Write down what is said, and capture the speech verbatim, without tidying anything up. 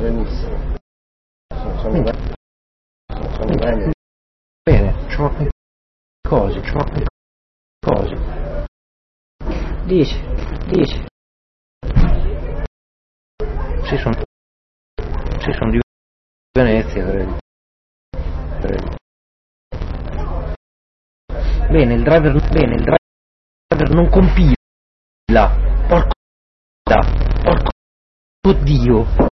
benissimo. Sono, sono, bene. sono bene. Bene, c'ho cose, c'ho cose. Dici, dici. Sì, sono, sì, sono di Venezia, credo. credo. Bene, il driver, bene, il driver non compila. Porco da, porco Dio.